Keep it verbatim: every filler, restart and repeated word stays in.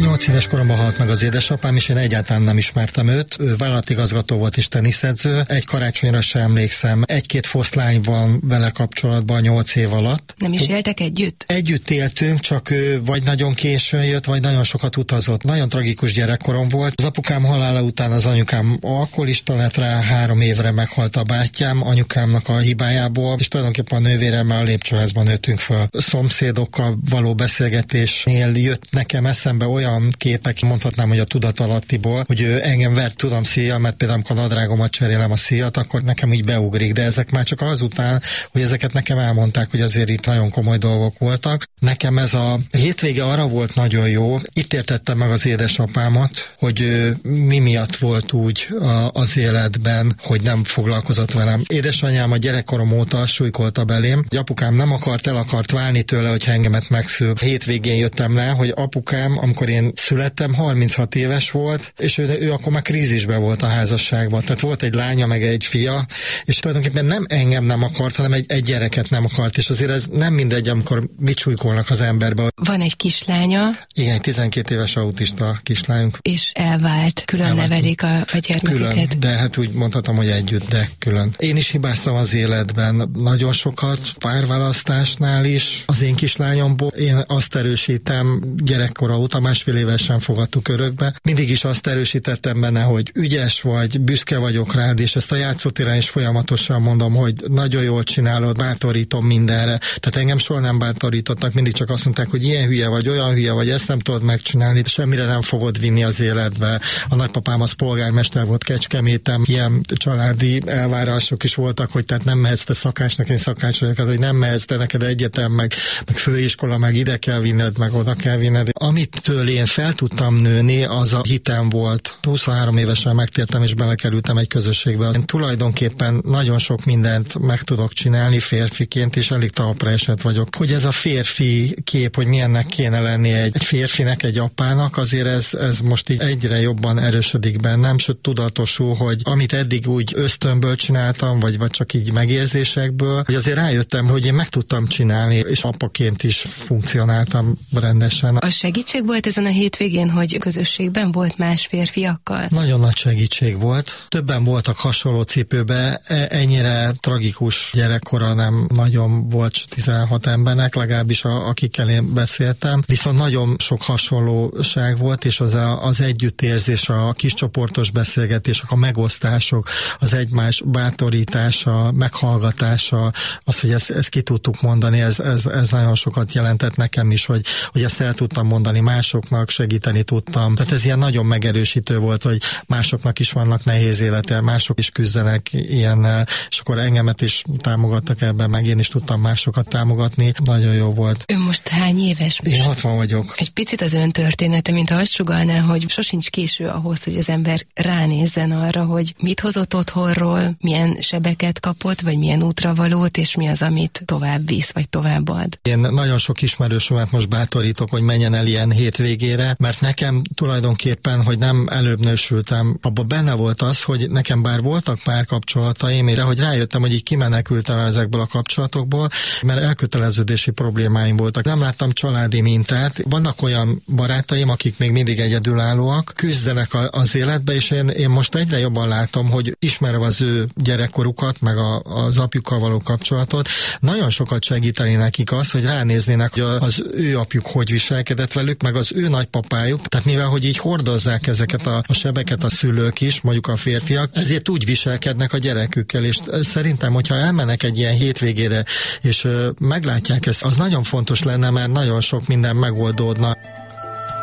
Nyolc éves koromban halt meg az édesapám, és én egyáltalán nem ismertem őt. Ő vállalatigazgató volt és teniszedző. Egy karácsonyra sem emlékszem. Egy-két foszlány van vele kapcsolatban nyolc év alatt. Nem is éltek együtt? Együtt éltünk, csak ő vagy nagyon későn jött, vagy nagyon sokat utazott. Nagyon tragikus gyerekkorom volt. Az apukám halála után az anyukám alkoholista lett, rá három évre meghalt a bátyám anyukámnak a hibájából, és tulajdonképpen a nővéremmel a lépcsőházban nőttünk föl. Szomszédokkal való beszélgetésnél jött nekem eszembe olyan képek, mondhatnám, hogy a tudatalattiból, hogy ő engem vert, tudom, szíjjal, mert például amikor a nadrágomat cserélem a szíjat, akkor nekem úgy beugrik, de ezek már csak azután, hogy ezeket nekem elmondták, hogy azért itt nagyon komoly dolgok voltak. Nekem ez a hétvége arra volt nagyon jó, itt értettem meg az édesapámat, hogy ő mi miatt volt úgy az életben, hogy nem foglalkozott velem. Édesanyám a gyerekkorom óta súlykolta belém, hogy apukám nem akart, el akart válni tőle, hogyha engemet megszül. Hétvégén jöttem rá, hogy apukám, amikor én születtem, harminchat éves volt, és ő, ő akkor már krízisben volt a házasságban. Tehát volt egy lánya, meg egy fia, és tulajdonképpen nem engem nem akart, hanem egy, egy gyereket nem akart, és azért ez nem mindegy, amikor mit súlykolnak az emberbe. Van egy kislánya. Igen, egy tizenkét éves autista kislányunk. És elvált, külön Elvált. nevelik a, a gyermekeket. Külön, de hát úgy mondhatom, hogy együtt, de külön. Én is hibáztam az életben nagyon sokat, párválasztásnál is. Az én kislányomból én azt erősítem gyerekkora óta, másfél évesen fogadtuk örökbe. Mindig is azt erősítettem benne, hogy ügyes vagy, büszke vagyok rád, és ezt a játszótéren is folyamatosan mondom, hogy nagyon jól csinálod, bátorítom mindenre. Tehát engem soha nem bátorítottak, mindig csak azt mondták, hogy ilyen hülye vagy, olyan hülye vagy, ezt nem tudod megcsinálni, semmire nem fogod vinni az életbe. A nagypapám az polgármester volt Kecskeméten, ilyen családi elvárások is voltak, hogy tehát nem mehetsz te szakácsnak, én szakács vagyok, hogy nem mehetsz te neked egyetem, meg, meg főiskola, meg ide kell vinned, meg oda kell vinned. Amitől én fel tudtam nőni, az a hitem volt. huszonhárom évesen megtértem és belekerültem egy közösségbe. Én tulajdonképpen nagyon sok mindent meg tudok csinálni férfiként, és elég talpra esett vagyok. Hogy ez a férfi kép, hogy milyennek kéne lenni egy, egy férfinek, egy apának, azért ez, ez most így egyre jobban erősödik bennem, sőt tudatosul, hogy amit eddig úgy ösztönből csináltam, vagy, vagy csak így megérzésekből, hogy azért rájöttem, hogy én meg tudtam csinálni, és apaként is funkcionáltam rendesen. A segítség volt ezen a hétvégén, hogy közösségben volt más férfiakkal? Nagyon nagy segítség volt. Többen voltak hasonló cipőbe, ennyire tragikus gyerekkora nem nagyon volt tizenhat embernek, legalábbis a, akikkel én beszéltem. Viszont nagyon sok hasonlóság volt, és az, a, az együttérzés, a kiscsoportos beszélgetések, a megosztások, az egymás bátorítása, meghallgatása, az, hogy ezt, ezt ki tudtuk mondani, ez, ez, ez nagyon sokat jelentett nekem is, hogy, hogy ezt el tudtam mondani másoknak, segíteni tudtam. Tehát ez ilyen nagyon megerősítő volt, hogy másoknak is vannak nehéz élete, mások is küzdenek ilyennel, és akkor engemet is támogattak ebben, meg én is tudtam másokat támogatni. Nagyon jó volt. Ön most hány éves? Én hatvan vagyok. Egy picit az ön története, mint ha azt sugallná, hogy sosincs késő ahhoz, hogy az ember ránézzen arra, hogy mit hozott otthonról, milyen sebeket kapott, vagy milyen útravalót, és mi az, amit tovább visz, vagy továbbad. Én nagyon sok ismerősömet most bátorítok, hogy menjen el ilyen hétvégére, mert nekem tulajdonképpen, hogy nem előbb nősültem, abban benne volt az, hogy nekem bár voltak párkapcsolataim, de hogy rájöttem, hogy így kimenekültem ezekből a kapcsolatokból, mert elköteleződési problémáim voltak. Nem láttam családi mintát. Vannak olyan barátaim, akik még mindig egyedülállóak, küzdenek az életbe, és én, én most egyre jobban látom, hogy ismerve az ő gyerekkorukat, meg a, az apjukkal való kapcsolatot, nagyon sokat segíteni nekik az, hogy ránéznének, hogy az ő apjuk hogy viselkedett velük, meg az ő nagypapájuk. Tehát mivel, hogy így hordozzák ezeket a, a sebeket a szülők is, mondjuk a férfiak, ezért úgy viselkednek a gyerekükkel, és szerintem, hogyha elmennek egy ilyen hétvégére, és uh, meglátják ezt, az nagyon fontos lenne, mert nagyon sok minden megoldódna.